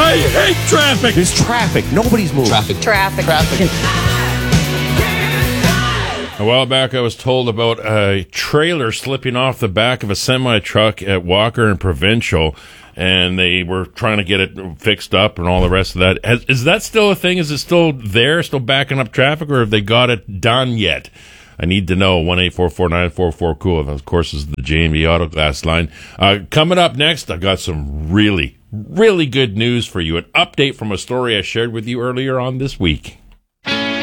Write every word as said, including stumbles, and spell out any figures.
I hate traffic. There's traffic. Nobody's moving. Traffic. Traffic. Traffic. A while back, I was told about a trailer slipping off the back of a semi-truck at Walker and Provincial, and they were trying to get it fixed up and all the rest of that. Has, is that still a thing? Is it still there, still backing up traffic, or have they got it done yet? I need to know. one eight four four nine four four cool. Of course, is the J and B Auto Glass line. Uh, coming up next, I've got some really, really good news for you. An update from a story I shared with you earlier on this week.